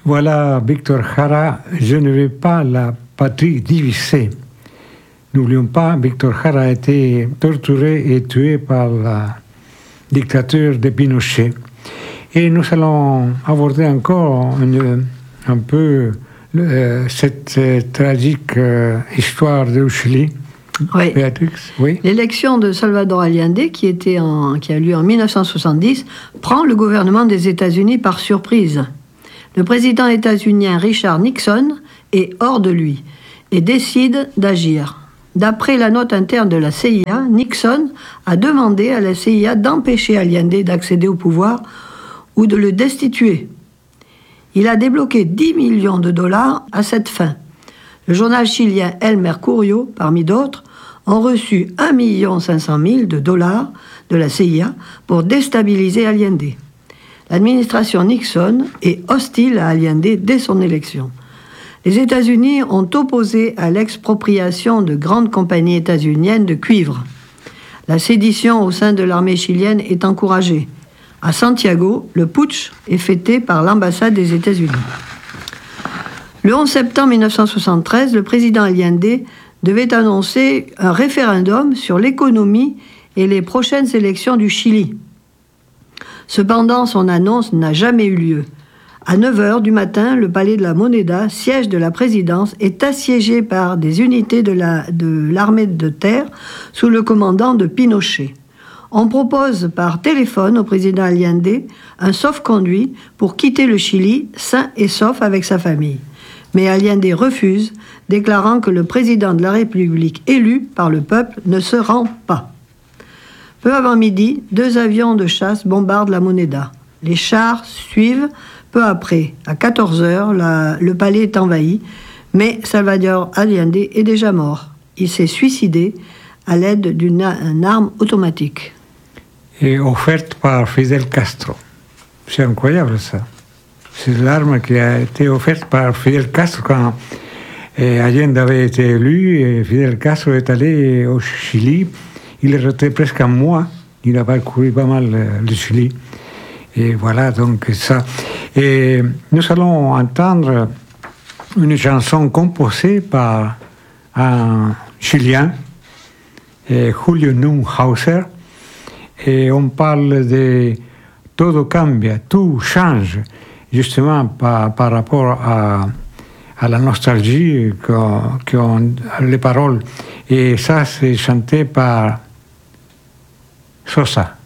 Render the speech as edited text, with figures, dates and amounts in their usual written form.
Voilà, Victor Jara, je ne veux pas la patrie divisée. N'oublions pas, Victor Jara a été torturé et tué par le dictateur de Pinochet. Et nous allons aborder encore un peu cette tragique histoire du Chili. Oui. Béatrix, oui. L'élection de Salvador Allende, qui a lieu en 1970, prend le gouvernement des États-Unis par surprise. Le président états-unien Richard Nixon est hors de lui et décide d'agir. D'après la note interne de la CIA, Nixon a demandé à la CIA d'empêcher Allende d'accéder au pouvoir ou de le destituer. Il a débloqué 10 millions de dollars à cette fin. Le journal chilien El Mercurio, parmi d'autres, ont reçu 1 500 000 dollars de la CIA pour déstabiliser Allende. L'administration Nixon est hostile à Allende dès son élection. Les États-Unis ont opposé à l'expropriation de grandes compagnies états-uniennes de cuivre. La sédition au sein de l'armée chilienne est encouragée. À Santiago, le putsch est fêté par l'ambassade des États-Unis. Le 11 septembre 1973, le président Allende devait annoncer un référendum sur l'économie et les prochaines élections du Chili. Cependant, son annonce n'a jamais eu lieu. À 9h du matin, le palais de la Moneda, siège de la présidence, est assiégé par des unités de l'armée de terre sous le commandant de Pinochet. On propose par téléphone au président Allende un sauf-conduit pour quitter le Chili sain et sauf avec sa famille. Mais Allende refuse, déclarant que le président de la République élu par le peuple ne se rend pas. Peu avant midi, 2 avions de chasse bombardent la Moneda. Les chars suivent peu après. À 14h, le palais est envahi, mais Salvador Allende est déjà mort. Il s'est suicidé à l'aide d'une arme automatique. Et offerte par Fidel Castro. C'est incroyable ça. C'est l'arme qui a été offerte par Fidel Castro quand Allende avait été élu et Fidel Castro est allé au Chili. Il est resté presque un mois. Il a parcouru pas mal le Chili. Et voilà donc ça. Et nous allons entendre une chanson composée par un Chilien, Julio Neuhauser. Et on parle de todo cambia, tout change, justement par rapport à la nostalgie qu'ont les paroles. Et ça, c'est chanté par Sosa.